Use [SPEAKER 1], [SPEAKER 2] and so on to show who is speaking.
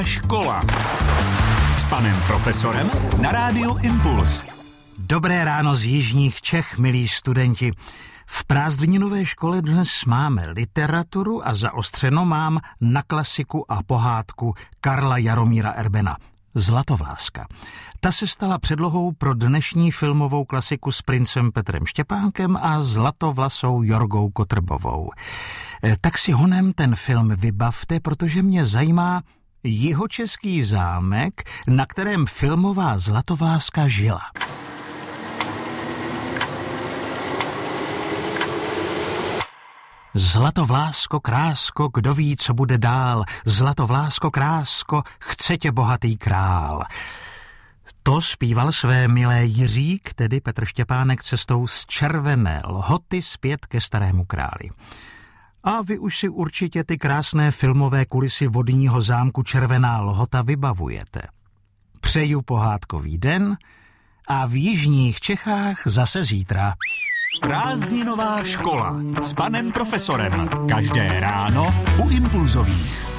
[SPEAKER 1] Škola s panem profesorem na rádiu Impuls.
[SPEAKER 2] Dobré ráno z jižních Čech, milí studenti. V prázdninové škole dnes máme literaturu a zaostřeno mám na klasiku a pohádku Karla Jaromíra Erbena. Zlatovláska. Ta se stala předlohou pro dnešní filmovou klasiku s princem Petrem Štěpánkem a zlatovlasou Jorgou Kotrbovou. Tak si honem ten film vybavte, protože mě zajímá jihočeský zámek, na kterém filmová Zlatovláska žila. Zlatovlásko, krásko, kdo ví, co bude dál. Zlatovlásko, krásko, chce tě bohatý král. To zpíval své milé Jiřík, tedy Petr Štěpánek, cestou z Červené Lhoty zpět ke Starému králi. A vy už si určitě ty krásné filmové kulisy vodního zámku Červená Lhota vybavujete. Přeju pohádkový den a v jižních Čechách zase zítra.
[SPEAKER 1] Prázdninová škola s panem profesorem. Každé ráno u Impulzových.